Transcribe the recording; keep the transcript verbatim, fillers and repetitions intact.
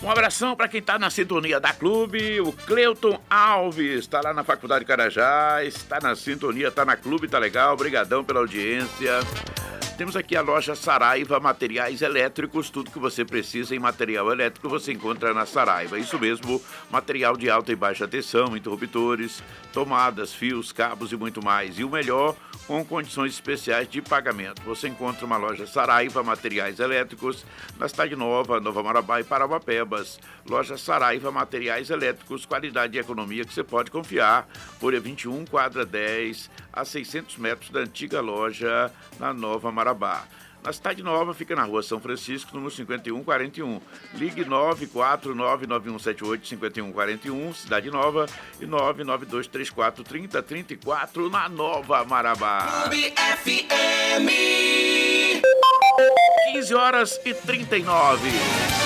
Um abração para quem está na sintonia da Clube, o Cleuton Alves, está lá na Faculdade Carajás, está na sintonia, está na Clube, tá legal, obrigadão pela audiência. Temos aqui a loja Saraiva Materiais Elétricos, tudo que você precisa em material elétrico você encontra na Saraiva. Isso mesmo, material de alta e baixa tensão, interruptores, tomadas, fios, cabos e muito mais. E o melhor, com condições especiais de pagamento. Você encontra uma loja Saraiva Materiais Elétricos na Cidade Nova, Nova Marabá e Parauapebas. Loja Saraiva Materiais Elétricos, qualidade e economia que você pode confiar. Folha vinte e um, quadra dez, a seiscentos metros da antiga loja na Nova Marabá. Na Cidade Nova, fica na rua São Francisco, número cinquenta e um quarenta e um. Ligue nove quatro nove nove um sete oito cinco um quatro um, Cidade Nova, e nove nove dois três quatro três zero três quatro na Nova Marabá. Clube F M. quinze horas e trinta e nove.